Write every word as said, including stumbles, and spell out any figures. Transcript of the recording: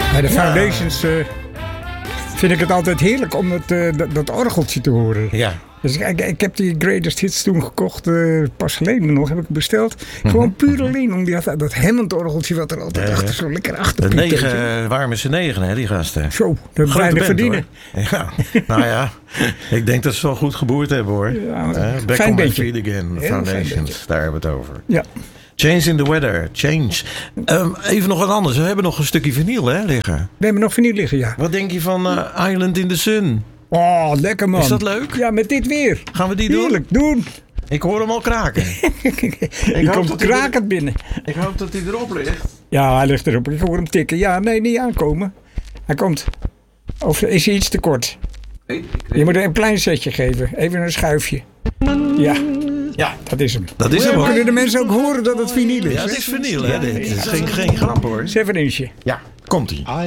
Bij de Foundations uh, vind ik het altijd heerlijk om het, uh, dat, dat orgeltje te horen. Ja. Dus ik, ik heb die Greatest Hits toen gekocht, uh, pas geleden nog, heb ik besteld. Mm-hmm. Gewoon puur alleen om die, dat Hammond-orgeltje wat er altijd uh, achter zo lekker achter de negen, waarom is ze negen, hè, die gasten? Zo, dat bijna verdienen. Ja, nou ja, ik denk dat ze wel goed geboerd hebben, hoor. Ja, uh, back on my feet again, Foundations, daar hebben we het over. Ja. Change in the weather, change. Um, even nog wat anders, we hebben nog een stukje vinyl, hè, liggen. We hebben nog vinyl liggen, ja. Wat denk je van uh, Island in the Sun? Oh, lekker man. Is dat leuk? Ja, met dit weer. Gaan we die doen? Heerlijk, doen. Ik hoor hem al kraken. Die komt krakend binnen. Ik hoop dat hij erop ligt. Ja, hij ligt erop. Ik hoor hem tikken. Ja, nee, niet aankomen. Hij komt. Of is hij iets te kort? Je moet een klein setje geven. Even een schuifje. Ja. Ja, dat is hem. Dat is hem, hoor. Kunnen de mensen ook horen dat het vinyl is? Ja, het is vinyl, hè? Ja, dit is geen, geen grap, hoor. Seven inchje. Ja, komt-ie.